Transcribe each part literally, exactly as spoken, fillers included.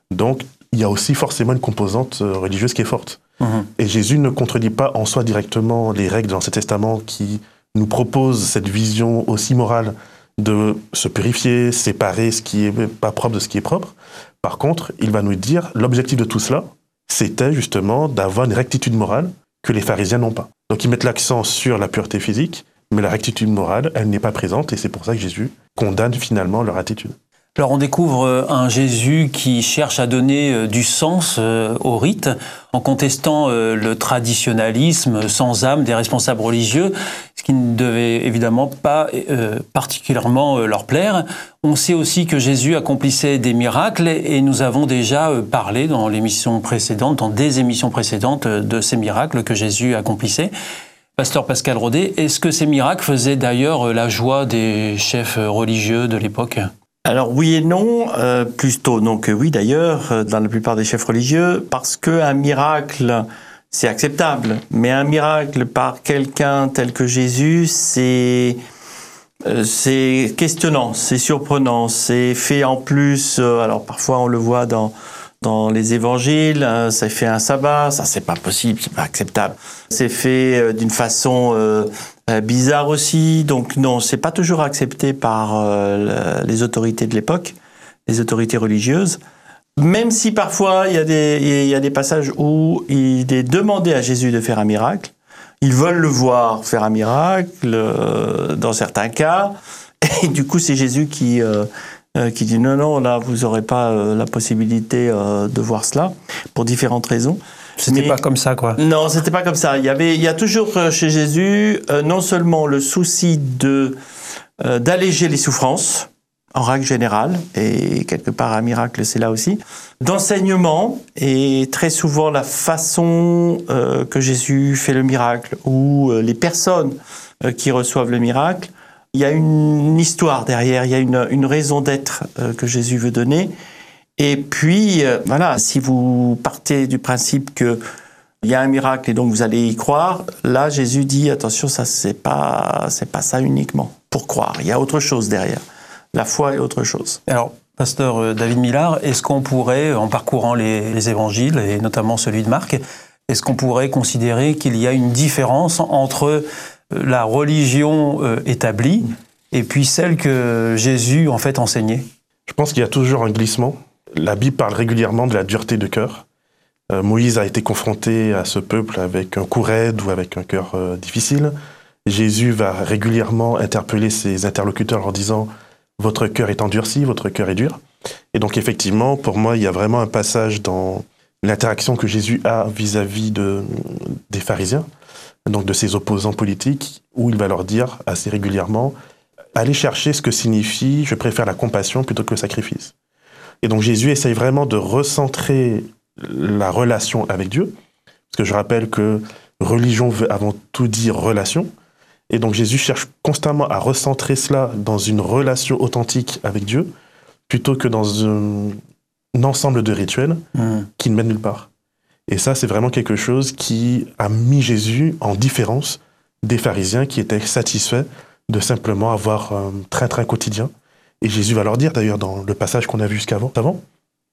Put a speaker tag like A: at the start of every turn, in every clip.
A: Donc, il y a aussi forcément une composante religieuse qui est forte. Mmh. Et Jésus ne contredit pas en soi directement les règles de l'Ancien Testament qui nous proposent cette vision aussi morale de se purifier, séparer ce qui est pas propre de ce qui est propre. Par contre, il va nous dire, l'objectif de tout cela, c'était justement d'avoir une rectitude morale que les pharisiens n'ont pas. Donc ils mettent l'accent sur la pureté physique, mais la rectitude morale, elle n'est pas présente, et c'est pour ça que Jésus condamne finalement leur attitude.
B: Alors on découvre un Jésus qui cherche à donner du sens au rite en contestant le traditionnalisme sans âme des responsables religieux, ce qui ne devait évidemment pas particulièrement leur plaire. On sait aussi que Jésus accomplissait des miracles et nous avons déjà parlé dans l'émission précédente, dans des émissions précédentes de ces miracles que Jésus accomplissait. Pasteur Pascal Rodet, est-ce que ces miracles faisaient d'ailleurs la joie des chefs religieux de l'époque ?
C: Alors oui et non, euh, plutôt non que oui d'ailleurs, dans la plupart des chefs religieux, parce qu'un miracle, c'est acceptable, mais un miracle par quelqu'un tel que Jésus, c'est, euh, c'est questionnant, c'est surprenant, c'est fait en plus, euh, alors parfois on le voit dans, dans les évangiles, hein, c'est fait un sabbat, ça c'est pas possible, c'est pas acceptable. C'est fait euh, d'une façon... Euh, bizarre aussi, donc non, c'est pas toujours accepté par euh, les autorités de l'époque, les autorités religieuses, même si parfois il y a des, il y a des passages où il est demandé à Jésus de faire un miracle, ils veulent le voir faire un miracle, euh, dans certains cas, et du coup c'est Jésus qui, euh, euh, qui dit non, non, là vous n'aurez pas euh, la possibilité euh, de voir cela, pour différentes raisons.
B: C'était Mais, pas comme ça, quoi.
C: Non, c'était pas comme ça. Il y avait, il y a toujours chez Jésus euh, non seulement le souci de euh, d'alléger les souffrances en règle générale, et quelque part un miracle c'est là aussi, d'enseignement et très souvent la façon euh, que Jésus fait le miracle ou euh, les personnes euh, qui reçoivent le miracle. Il y a une histoire derrière, il y a une, une raison d'être euh, que Jésus veut donner. Et puis, euh, voilà, si vous partez du principe qu'il y a un miracle et donc vous allez y croire, là, Jésus dit, attention, ça, c'est pas, c'est pas ça uniquement, pour croire. Il y a autre chose derrière. La foi est autre chose.
B: Alors, pasteur David Millard, est-ce qu'on pourrait, en parcourant les, les évangiles, et notamment celui de Marc, est-ce qu'on pourrait considérer qu'il y a une différence entre la religion euh, établie et puis celle que Jésus, en fait, enseignait ?
A: Je pense qu'il y a toujours un glissement. La Bible parle régulièrement de la dureté de cœur. Euh, Moïse a été confronté à ce peuple avec un cou raide ou avec un cœur euh, difficile. Jésus va régulièrement interpeller ses interlocuteurs en disant « Votre cœur est endurci, votre cœur est dur ». Et donc effectivement, pour moi, il y a vraiment un passage dans l'interaction que Jésus a vis-à-vis de, des pharisiens, donc de ses opposants politiques, où il va leur dire assez régulièrement « Allez chercher ce que signifie « Je préfère la compassion plutôt que le sacrifice ». Et donc Jésus essaye vraiment de recentrer la relation avec Dieu, parce que je rappelle que religion veut avant tout dire relation, et donc Jésus cherche constamment à recentrer cela dans une relation authentique avec Dieu, plutôt que dans un, un ensemble de rituels mmh. qui ne mènent nulle part. Et ça, c'est vraiment quelque chose qui a mis Jésus en différence des pharisiens qui étaient satisfaits de simplement avoir un train-train quotidien. Et Jésus va leur dire, d'ailleurs, dans le passage qu'on a vu jusqu'avant, avant,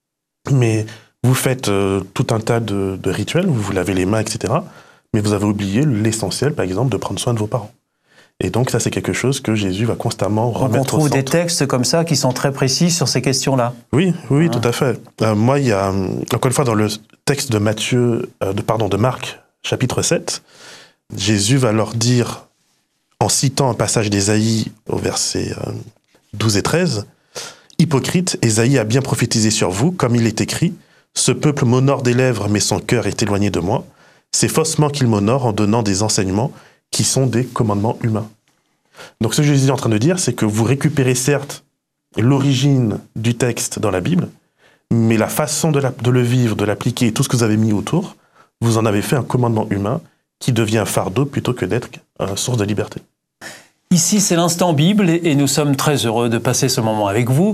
A: mais vous faites euh, tout un tas de, de rituels, vous vous lavez les mains, et cetera, mais vous avez oublié l'essentiel, par exemple, de prendre soin de vos parents. Et donc, ça, c'est quelque chose que Jésus va constamment remettre au centre.
B: On trouve des textes comme ça qui sont très précis sur ces questions-là.
A: Oui, oui, ah. tout à fait. Euh, moi, il y a, encore une fois, dans le texte de Matthieu, euh, de, pardon, de Marc, chapitre sept, Jésus va leur dire, en citant un passage d'Ésaïe au verset euh, douze et treize, « Hypocrite, Ésaïe a bien prophétisé sur vous, comme il est écrit, « Ce peuple m'honore des lèvres, mais son cœur est éloigné de moi. C'est faussement qu'il m'honore en donnant des enseignements qui sont des commandements humains. » Donc ce que Jésus est en train de dire, c'est que vous récupérez certes l'origine du texte dans la Bible, mais la façon de, la, de le vivre, de l'appliquer, tout ce que vous avez mis autour, vous en avez fait un commandement humain qui devient un fardeau plutôt que d'être une source de liberté.
B: Ici, c'est l'Instant Bible et nous sommes très heureux de passer ce moment avec vous.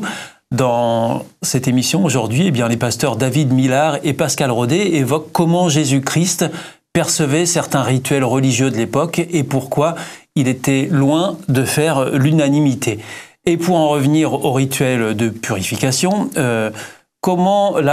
B: Dans cette émission, aujourd'hui, eh bien, les pasteurs David Millard et Pascal Rodet évoquent comment Jésus-Christ percevait certains rituels religieux de l'époque et pourquoi il était loin de faire l'unanimité. Et pour en revenir au rituel de purification, euh, comment la